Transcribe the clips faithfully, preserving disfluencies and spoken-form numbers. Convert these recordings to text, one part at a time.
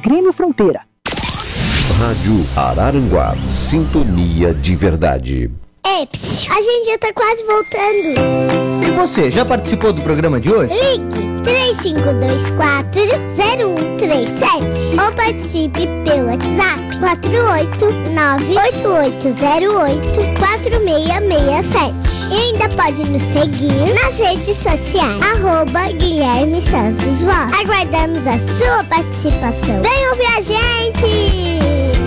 Grêmio Fronteira. Rádio Araranguá, sintonia de verdade. Eps, a gente já tá quase voltando. E você, já participou do programa de hoje? Ligue três cinco dois quatro, zero um três sete ou participe pelo WhatsApp quatro oito nove, oito oito zero oito, quatro seis seis sete. E ainda pode nos seguir nas redes sociais, arroba Guilherme Santos Voz. Aguardamos a sua participação. Vem ouvir a gente!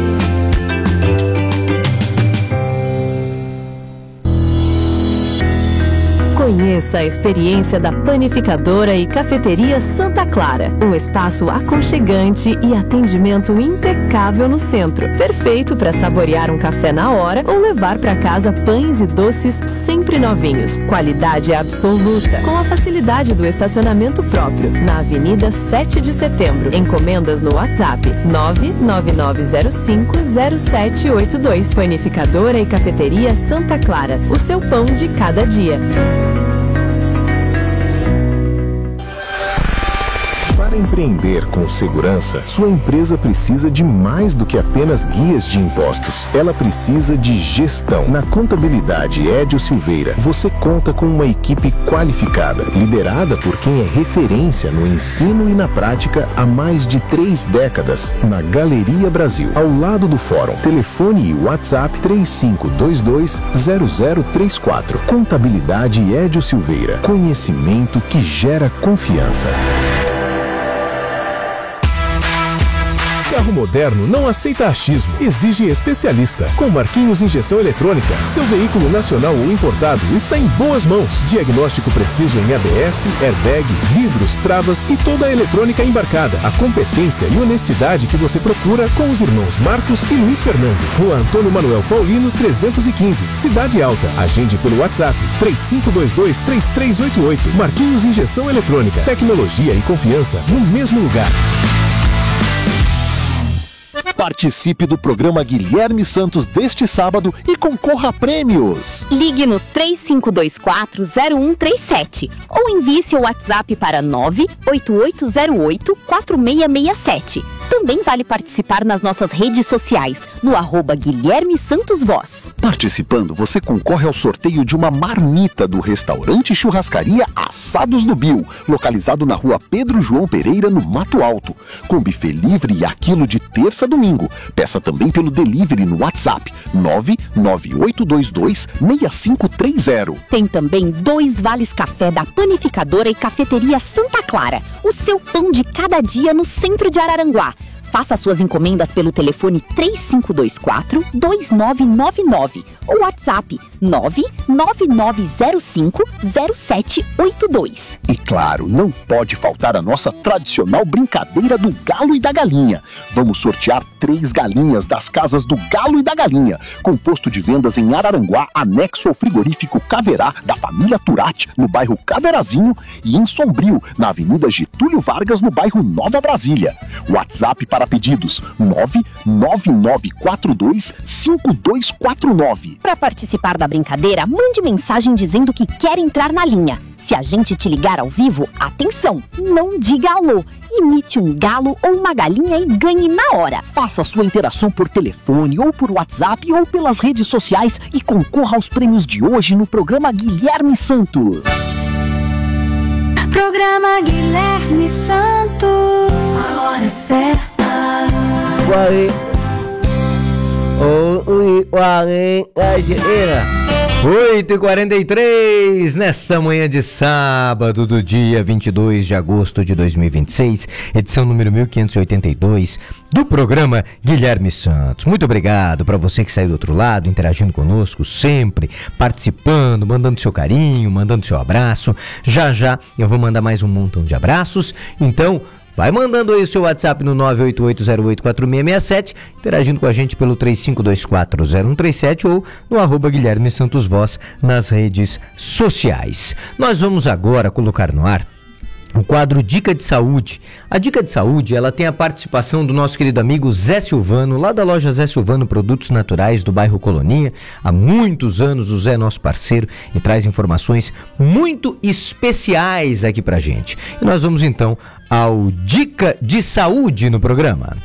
Conheça a experiência da Panificadora e Cafeteria Santa Clara. Um espaço aconchegante e atendimento impecável no centro. Perfeito para saborear um café na hora ou levar para casa pães e doces sempre novinhos. Qualidade absoluta, com a facilidade do estacionamento próprio, na Avenida sete de Setembro. Encomendas no WhatsApp nove nove nove zero cinco zero sete oito dois. Panificadora e Cafeteria Santa Clara. O seu pão de cada dia. Para empreender com segurança, sua empresa precisa de mais do que apenas guias de impostos. Ela precisa de gestão. Na Contabilidade Edio Silveira, você conta com uma equipe qualificada, liderada por quem é referência no ensino e na prática há mais de três décadas, na Galeria Brasil, ao lado do Fórum. Telefone e WhatsApp três cinco dois dois zero zero três quatro. Contabilidade Edio Silveira. Conhecimento que gera confiança. Carro moderno não aceita achismo, exige especialista. Com Marquinhos Injeção Eletrônica, seu veículo nacional ou importado está em boas mãos. Diagnóstico preciso em A B S, airbag, vidros, travas e toda a eletrônica embarcada. A competência e honestidade que você procura com os irmãos Marcos e Luiz Fernando. Rua Antônio Manuel Paulino, trezentos e quinze, Cidade Alta. Agende pelo WhatsApp três cinco dois dois três três oito oito. Marquinhos Injeção Eletrônica. Tecnologia e confiança no mesmo lugar. Participe do programa Guilherme Santos deste sábado e concorra a prêmios. Ligue no três cinco dois quatro zero um três sete ou envie seu WhatsApp para nove oito oito zero oito quatro seis seis sete. Também vale participar nas nossas redes sociais, no arroba Guilherme Santos Voz. Participando, você concorre ao sorteio de uma marmita do restaurante Churrascaria Assados do Bill, localizado na rua Pedro João Pereira, no Mato Alto, com buffet livre e aquilo de terça a domingo. Peça também pelo delivery no WhatsApp nove nove oito dois dois seis cinco três zero. Tem também dois vales café da Panificadora e Cafeteria Santa Clara, o seu pão de cada dia no centro de Araranguá. Faça suas encomendas pelo telefone três cinco dois quatro dois nove nove nove ou WhatsApp nove nove nove zero cinco zero sete oito dois. E claro, não pode faltar a nossa tradicional brincadeira do Galo e da Galinha. Vamos sortear três galinhas das casas do Galo e da Galinha, com posto de vendas em Araranguá, anexo ao frigorífico Caverá, da família Turati, no bairro Caverazinho, e em Sombrio, na Avenida Getúlio Vargas, no bairro Nova Brasília. WhatsApp para pedidos nove nove nove quatro dois cinco dois quatro nove. Para participar da brincadeira, mande mensagem dizendo que quer entrar na linha. Se a gente te ligar ao vivo, atenção, não diga alô. Imite um galo ou uma galinha e ganhe na hora. Faça sua interação por telefone ou por WhatsApp ou pelas redes sociais e concorra aos prêmios de hoje no programa Guilherme Santos. Programa Guilherme Santos. A hora certa. Wari. Oh, ui, wari, oito e quarenta e três, nesta manhã de sábado do dia vinte e dois de agosto de dois mil e vinte e seis, edição número mil quinhentos e oitenta e dois do programa Guilherme Santos. Muito obrigado para você que saiu do outro lado, interagindo conosco, sempre participando, mandando seu carinho, mandando seu abraço. Já já eu vou mandar mais um montão de abraços, então vai mandando aí o seu WhatsApp no nove oito oito zero oito quatro seis seis sete, interagindo com a gente pelo três cinco dois quatro zero um três sete ou no arroba Guilherme Santos Voz nas redes sociais. Nós vamos agora colocar no ar o quadro Dica de Saúde. A Dica de Saúde, ela tem a participação do nosso querido amigo Zé Silvano, lá da loja Zé Silvano Produtos Naturais do bairro Colonia. Há muitos anos o Zé é nosso parceiro e traz informações muito especiais aqui pra gente. E nós vamos então ao Dica de Saúde no programa.